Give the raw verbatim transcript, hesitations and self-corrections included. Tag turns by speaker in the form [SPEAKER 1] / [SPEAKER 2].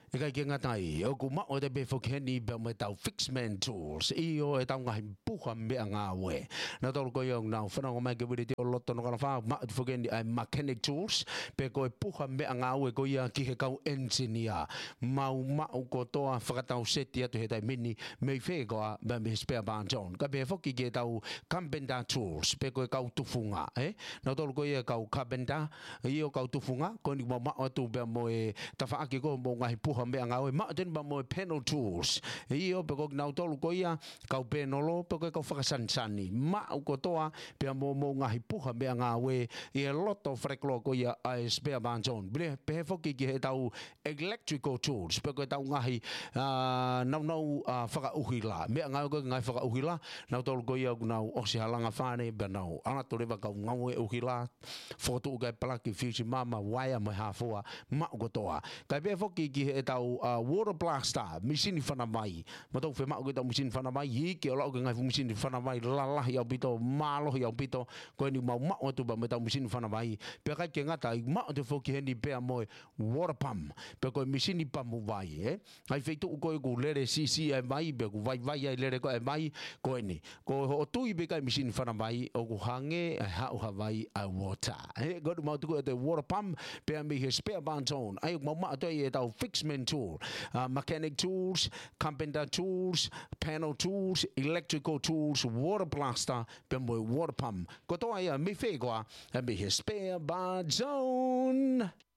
[SPEAKER 1] Ika ki ngatai, o ku mao te befo keni be me tau fixman tools. I o e tau ngahi puha me anga we. Na tolu ko yong na whana o mai ke wiri te o loto no kana wha, ma fo keni ai mechanic tools, pe ko e puha me anga we ko ia ki he kau engineer. Mau mau ko toa whakatau seti atu he tai mini, me whe koa me me spare barn John. Ka befo ki ke tau carpenter tools, pe ko e kau tufunga, eh? Na tolu ko ia kau carpenter, i o kau tufunga, ko ni mo ma atu be mo e tawhaaki ko mo ngahi puha me anga we ma ten ba mo panel tools i o pe ko na tolu ko ia kau penolo pe ko kau whakasansani ma ko toa pe mo mo ngahi puha me anga we i a lot of freklo ko ia a spare barn John ble pe foki ki he tau electrical tools pe ko tau ngahi nau nau whakauhila me anga ko ngai whakauhila na tolu ko ia na o si halanga whane be nau ana to rewa kau ngau e uhila foto ugai palaki fiusi mama waya mai hafua ma ko toa kai pe foki ki he tau uh, water blaster machine whana mai ma tau whema ko tau machine whana mai i ke ola ko ngai machine whana mai la la ya pito malo ya pito ko ni mau ma tu ba me tau machine whana mai pe kai ke ngata i ma te foki he ni pe mo water pump pe ko machine pump vai eh ai feito ko ko lere si si ai mai be ko vai vai ai lere ko ai mai ko ni ko o tu i be kai machine whana mai o ko hange ai ha o vai ai water eh go mau tu ko te water pump pe me he spare barn zone ai mau ma to e tau fixman tool, uh, mechanic tools, carpenter tools, panel tools, electrical tools, water blaster, bembo water pump. Ko toa ia me whegoa, e me he spare bar zone.